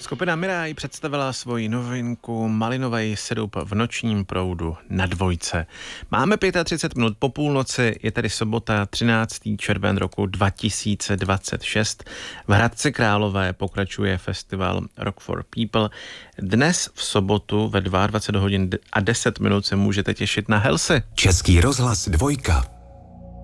Skupina Miráj představila svoji novinku Malinovej sirup v nočním proudu na Dvojce. Máme 35 minut po půlnoci, je tedy sobota 13. červen roku 2026. V Hradci Králové pokračuje festival Rock for People. Dnes v sobotu ve 22 hodin a 10 minut se můžete těšit na Helsy. Český rozhlas Dvojka.